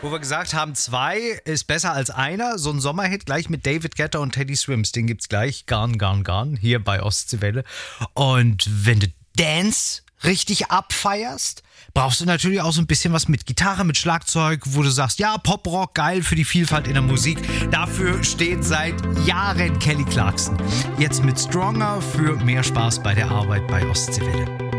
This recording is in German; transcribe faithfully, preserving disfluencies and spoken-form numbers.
Wo wir gesagt haben, zwei ist besser als einer. So ein Sommerhit gleich mit David Guetta und Teddy Swims. Den gibt's gleich. Garn, Garn, Garn. Hier bei Ostseewelle. Und wenn du Dance richtig abfeierst, brauchst du natürlich auch so ein bisschen was mit Gitarre, mit Schlagzeug, wo du sagst, ja, Pop-Rock, geil für die Vielfalt in der Musik. Dafür steht seit Jahren Kelly Clarkson. Jetzt mit Stronger für mehr Spaß bei der Arbeit bei Ostseewelle.